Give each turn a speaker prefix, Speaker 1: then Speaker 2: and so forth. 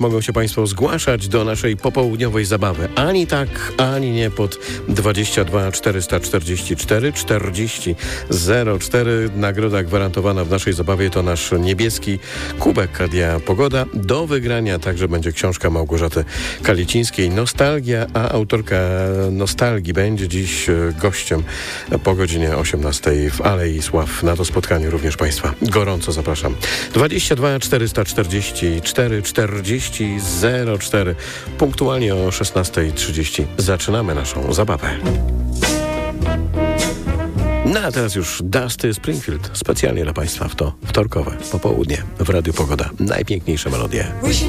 Speaker 1: Mogą się Państwo zgłaszać do naszej popołudniowej zabawy. Ani tak, ani nie pod 22 444 40 04. Nagroda gwarantowana w naszej zabawie to nasz niebieski kubek Radia Pogoda. Do wygrania także będzie książka Małgorzaty Kalicińskiej Nostalgia, a autorka Nostalgii będzie dziś gościem po godzinie 18 w Alei Sław. Na to spotkanie również Państwa gorąco zapraszam. 22 444 40 04. Punktualnie o 16:30 zaczynamy naszą zabawę. No a teraz już Dusty Springfield specjalnie dla Państwa w to wtorkowe popołudnie w Radiu Pogoda. Najpiękniejsze melodie.